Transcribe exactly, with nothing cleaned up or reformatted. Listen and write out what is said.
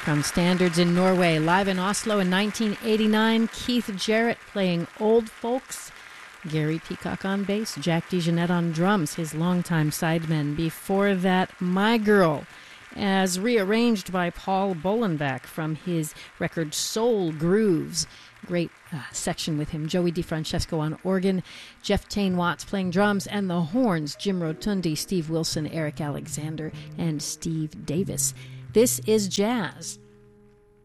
From Standards in Norway, live in Oslo in nineteen eighty-nine, Keith Jarrett playing Old Folks, Gary Peacock on bass, Jack DeJohnette on drums, his longtime sidemen. Before that, My Girl, as rearranged by Paul Bolenbach from his record Soul Grooves. Great uh, section with him. Joey DeFrancesco on organ, Jeff Tain Watts playing drums, and the horns, Jim Rotundi, Steve Wilson, Eric Alexander, and Steve Davis. This is jazz.